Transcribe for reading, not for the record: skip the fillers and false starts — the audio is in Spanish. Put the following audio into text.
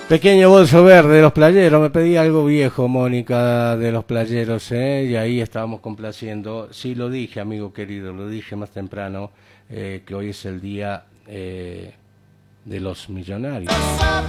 Pequeño bolso verde de los playeros, me pedí algo viejo, Mónica, de los playeros, ¿eh? Y ahí estábamos complaciendo. Sí, lo dije, amigo querido, lo dije más temprano, que hoy es el día de los millonarios.